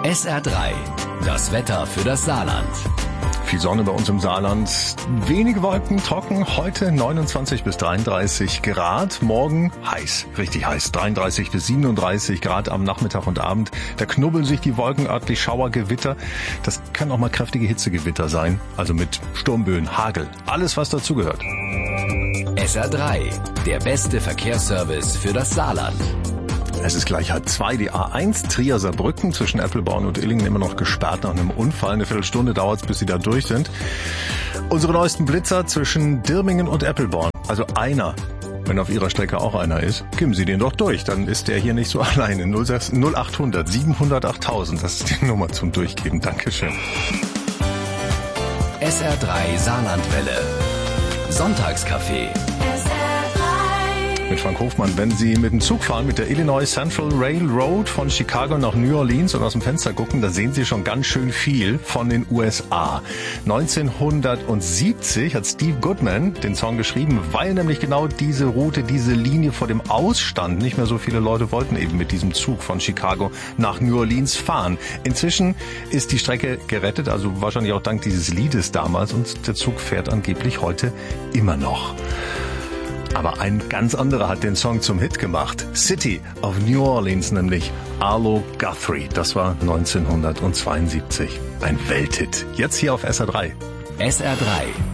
SR3, das Wetter für das Saarland. Viel Sonne bei uns im Saarland, wenige Wolken, trocken, heute 29 bis 33 Grad, morgen heiß, richtig heiß, 33 bis 37 Grad am Nachmittag und Abend. Da knubbeln sich die Wolken örtlich, Schauergewitter, das können auch mal kräftige Hitzegewitter sein, also mit Sturmböen, Hagel, alles was dazugehört. SR3, der beste Verkehrsservice für das Saarland. Es ist gleich 1:30, die A1 Trier-Saarbrücken zwischen Eppelborn und Illingen immer noch gesperrt nach einem Unfall. Eine Viertelstunde dauert es, bis sie da durch sind. Unsere neuesten Blitzer zwischen Dirmingen und Eppelborn. Also einer. Wenn auf Ihrer Strecke auch einer ist, geben Sie den doch durch. Dann ist der hier nicht so alleine. 0800 700 8000. Das ist die Nummer zum Durchgeben. Dankeschön. SR3 Saarlandwelle. Sonntagscafé. Mit Frank Hofmann, wenn Sie mit dem Zug fahren, mit der Illinois Central Railroad von Chicago nach New Orleans und aus dem Fenster gucken, da sehen Sie schon ganz schön viel von den USA. 1970 hat Steve Goodman den Song geschrieben, weil nämlich genau diese Route, diese Linie vor dem Ausstand. Nicht mehr so viele Leute wollten eben mit diesem Zug von Chicago nach New Orleans fahren. Inzwischen ist die Strecke gerettet, also wahrscheinlich auch dank dieses Liedes damals, und der Zug fährt angeblich heute immer noch. Aber ein ganz anderer hat den Song zum Hit gemacht. City of New Orleans, nämlich Arlo Guthrie. Das war 1972. Ein Welthit. Jetzt hier auf SR3. SR3,